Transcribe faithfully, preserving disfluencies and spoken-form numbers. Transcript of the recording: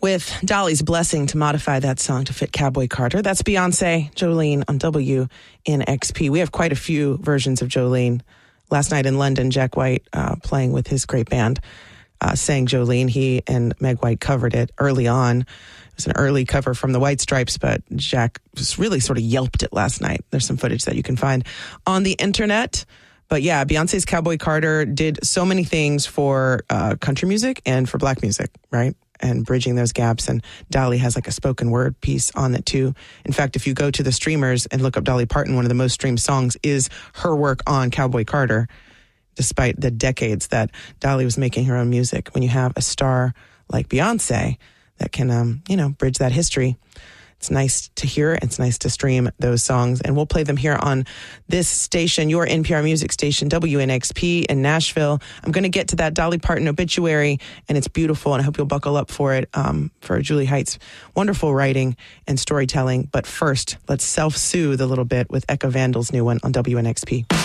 with Dolly's blessing to modify that song to fit Cowboy Carter. That's Beyonce, Jolene on W N X P. We have quite a few versions of Jolene. Last night in London, Jack White, uh, playing with his great band, uh, sang Jolene. He and Meg White covered it early on. It was an early cover from the White Stripes, but Jack just really sort of yelped it last night. There's some footage that you can find on the internet. But yeah, Beyonce's Cowboy Carter did so many things for uh, country music and for black music, right? And bridging those gaps. And Dolly has like a spoken word piece on it too. In fact, if you go to the streamers and look up Dolly Parton, one of the most streamed songs is her work on Cowboy Carter, despite the decades that Dolly was making her own music. When you have a star like Beyonce that can, um, you know, bridge that history, it's nice to hear. It's nice to stream those songs. And we'll play them here on this station, your N P R music station, W N X P in Nashville. I'm going to get to that Dolly Parton obituary, and it's beautiful, and I hope you'll buckle up for it, um, for Julie Height's wonderful writing and storytelling. But first, let's self-soothe a little bit with Eka Vandal's new one on W N X P.